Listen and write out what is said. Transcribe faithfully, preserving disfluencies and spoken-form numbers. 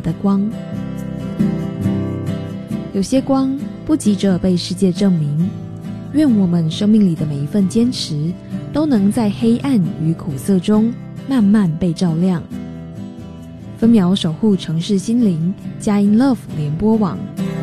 的光。有些光不急着被世界证明，愿我们生命里的每一份坚持都能在黑暗与苦涩中慢慢被照亮。分秒守护城市心灵，佳音 Love 联播网。